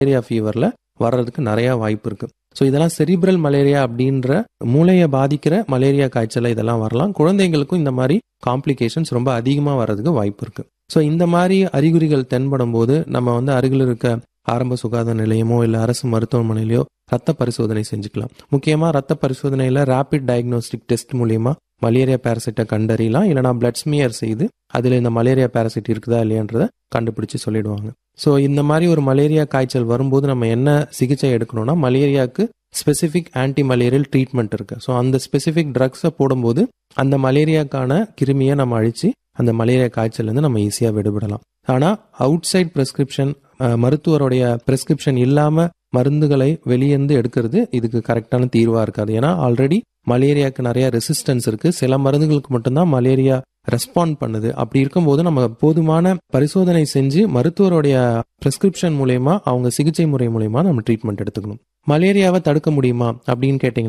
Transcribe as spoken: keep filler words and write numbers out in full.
Malaria ஃபீவர்ல வர்றதுக்கு நிறைய வாய்ப்பு இருக்கு. ஸோ இதெல்லாம் செரிப்ரல் மலேரியா அப்படின்ற மூளையை பாதிக்கிற மலேரியா காய்ச்சல் இதெல்லாம் வரலாம். குழந்தைங்களுக்கும் இந்த மாதிரி காம்ப்ளிகேஷன்ஸ் ரொம்ப அதிகமாக வர்றதுக்கு வாய்ப்பு இருக்கு. ஸோ இந்த மாதிரி அறிகுறிகள் தென்படும் போது நம்ம வந்து அருகில் இருக்க ஆரம்ப சுகாதார நிலையமோ இல்லை அரசு மருத்துவமனையிலையோ ரத்த பரிசோதனை செஞ்சுக்கலாம். முக்கியமாக ரத்த பரிசோதனையில் ரேபிட் டயக்னோஸ்டிக் டெஸ்ட் மூலியமா மலேரியா பேரசைட்டை கண்டறியலாம். இல்லைனா பிளட் ஸ்மியர் செய்து அதில் இந்த மலேரியா பேரசைட் இருக்குதா இல்லையான்றதை கண்டுபிடிச்சு சொல்லிடுவாங்க. ஸோ இந்த மாதிரி ஒரு மலேரியா காய்ச்சல் வரும்போது நம்ம என்ன சிகிச்சை எடுக்கணும்னா, மலேரியாவுக்கு ஸ்பெசிஃபிக் ஆன்டி மலேரியல் ட்ரீட்மெண்ட் இருக்கு. ஸோ அந்த ஸ்பெசிஃபிக் ட்ரக்ஸை போடும்போது அந்த மலேரியாக்கான கிருமியை நம்ம அழிச்சு அந்த மலேரியா காய்ச்சல்லேருந்து நம்ம ஈஸியாக விடுபடலாம். ஆனால் அவுட் சைட் ப்ரெஸ்கிரிப்ஷன், மருத்துவருடைய ப்ரெஸ்கிரிப்ஷன் இல்லாம மருந்துகளை வெளியேந்து எடுக்கிறது இதுக்கு கரெக்டான தீர்வா இருக்காது. ஏன்னா ஆல்ரெடி மலேரியாவுக்கு நிறைய ரெசிஸ்டன்ஸ் இருக்கு. சில மருந்துகளுக்கு மட்டும்தான் மலேரியா ரெஸ்பாண்ட் பண்ணுது. அப்படி இருக்கும்போது நம்ம போதுமான பரிசோதனை செஞ்சு மருத்துவருடைய பிரெஸ்கிரிப்ஷன் மூலயமா அவங்க சிகிச்சை முறை மூலயமா நம்ம ட்ரீட்மெண்ட் எடுத்துக்கணும். மலேரியாவை தடுக்க முடியுமா அப்படின்னு கேட்டீங்கன்னா